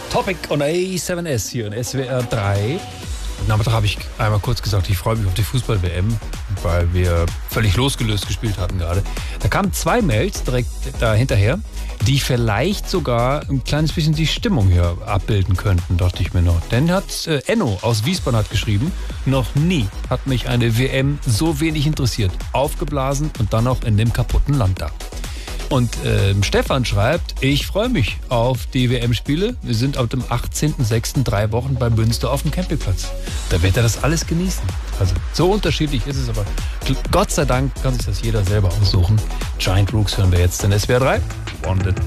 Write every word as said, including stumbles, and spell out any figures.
Topic on A seven S hier in S W R drei. Nachmittag habe ich einmal kurz gesagt, ich freue mich auf die Fußball-W M, weil wir völlig losgelöst gespielt hatten gerade. Da kamen zwei Mails direkt da hinterher, die vielleicht sogar ein kleines bisschen die Stimmung hier abbilden könnten, dachte ich mir noch. Denn hat äh, Enno aus Wiesbaden hat geschrieben, noch nie hat mich eine W M so wenig interessiert. Aufgeblasen und dann noch in dem kaputten Land da. Und äh, Stefan schreibt, ich freue mich auf die W M-Spiele. Wir sind ab dem achtzehnten sechsten drei Wochen bei Münster auf dem Campingplatz. Da wird er das alles genießen. Also so unterschiedlich ist es, aber Gott sei Dank kann sich das jeder selber aussuchen. Giant Rooks hören wir jetzt in S W R drei. Wanted.